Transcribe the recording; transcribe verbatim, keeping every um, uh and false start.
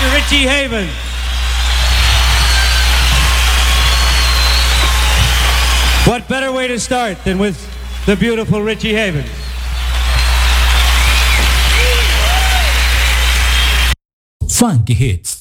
Mister Richie Havens. What better way to start than with the beautiful Richie Havens? Funk Hits.